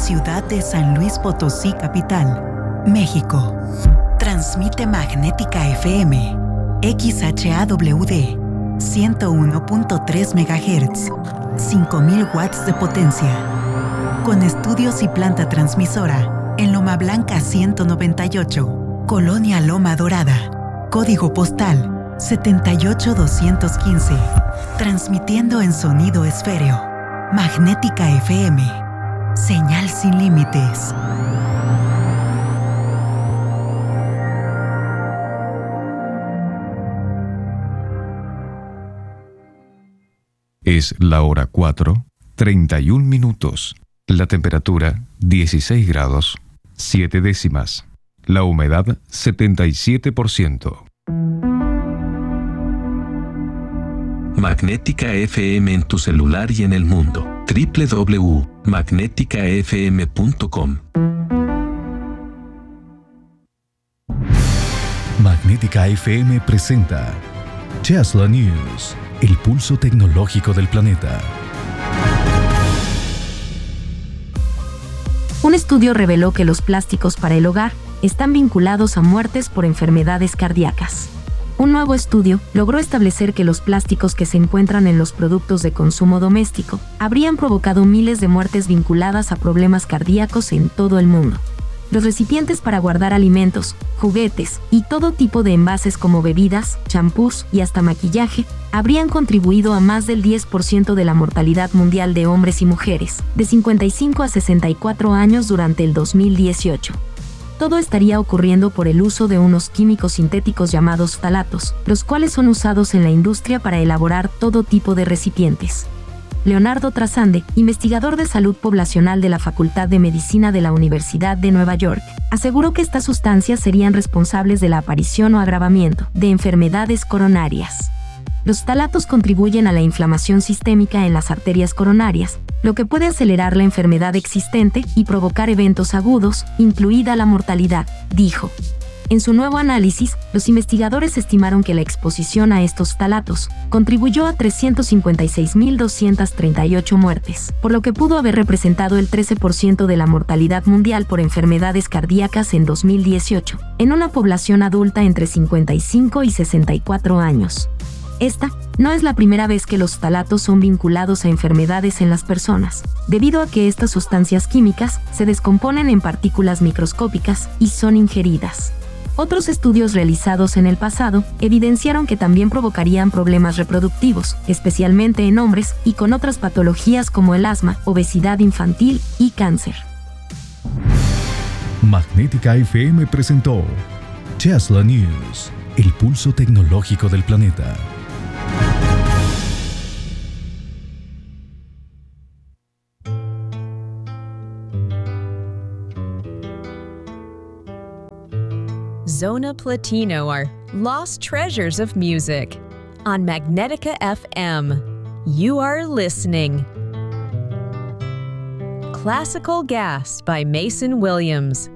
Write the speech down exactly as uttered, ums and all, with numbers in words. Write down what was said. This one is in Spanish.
ciudad de San Luis Potosí, capital, México. Transmite Magnética F M, X H A W D, ciento uno punto tres megahertz, cinco mil watts de potencia. Con estudios y planta transmisora en Loma Blanca ciento noventa y ocho, Colonia Loma Dorada. Código postal setenta y ocho doscientos quince. Transmitiendo en sonido esféreo. Magnética F M. Señal sin límites. Es la hora cuatro, treinta y un minutos. La temperatura dieciséis grados, siete décimas. La humedad setenta y siete por ciento. Magnética F M en tu celular y en el mundo. doble u doble u doble u punto magnética f m punto com. Magnética F M presenta Tesla News, el pulso tecnológico del planeta. Un estudio reveló que los plásticos para el hogar están vinculados a muertes por enfermedades cardíacas. Un nuevo estudio logró establecer que los plásticos que se encuentran en los productos de consumo doméstico habrían provocado miles de muertes vinculadas a problemas cardíacos en todo el mundo. Los recipientes para guardar alimentos, juguetes y todo tipo de envases como bebidas, champús y hasta maquillaje habrían contribuido a más del diez por ciento de la mortalidad mundial de hombres y mujeres de cincuenta y cinco a sesenta y cuatro años durante el dos mil dieciocho. Todo estaría ocurriendo por el uso de unos químicos sintéticos llamados ftalatos, los cuales son usados en la industria para elaborar todo tipo de recipientes. Leonardo Trasande, investigador de salud poblacional de la Facultad de Medicina de la Universidad de Nueva York, aseguró que estas sustancias serían responsables de la aparición o agravamiento de enfermedades coronarias. Los ftalatos contribuyen a la inflamación sistémica en las arterias coronarias, lo que puede acelerar la enfermedad existente y provocar eventos agudos, incluida la mortalidad, dijo. En su nuevo análisis, los investigadores estimaron que la exposición a estos ftalatos contribuyó a trescientas cincuenta y seis mil doscientas treinta y ocho muertes, por lo que pudo haber representado el trece por ciento de la mortalidad mundial por enfermedades cardíacas en dos mil dieciocho, en una población adulta entre cincuenta y cinco y sesenta y cuatro años. Esta no es la primera vez que los ftalatos son vinculados a enfermedades en las personas, debido a que estas sustancias químicas se descomponen en partículas microscópicas y son ingeridas. Otros estudios realizados en el pasado evidenciaron que también provocarían problemas reproductivos, especialmente en hombres y con otras patologías como el asma, obesidad infantil y cáncer. Magnética F M presentó Tesla News, el pulso tecnológico del planeta. Zona Platino are lost treasures of music. On Magnetica F M, you are listening. Classical Gas by Mason Williams.